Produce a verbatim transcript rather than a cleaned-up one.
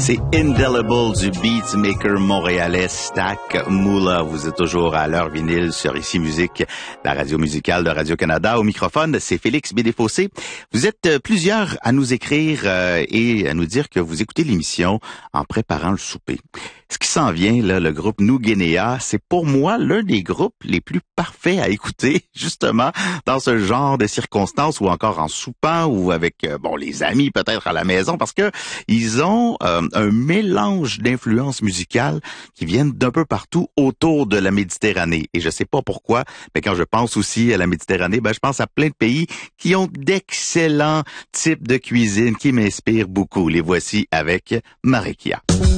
C'est Indelible du beatmaker montréalais Stack Moula. Vous êtes toujours à l'heure vinyle sur Ici Musique, la radio musicale de Radio-Canada. Au microphone, c'est Félix Bédéfossé. Vous êtes plusieurs à nous écrire euh, et à nous dire que vous écoutez l'émission en préparant le souper. Ce qui s'en vient, là, le groupe Nous Guinea, c'est pour moi l'un des groupes les plus parfaits à écouter, justement, dans ce genre de circonstances, ou encore en soupant, ou avec, euh, bon, les amis peut-être à la maison, parce que ils ont euh, un mélange d'influences musicales qui viennent d'un peu partout autour de la Méditerranée. Et je sais pas pourquoi, mais quand je pense aussi à la Méditerranée, ben je pense à plein de pays qui ont d'excellents types de cuisine qui m'inspirent beaucoup. Les voici avec Marekia.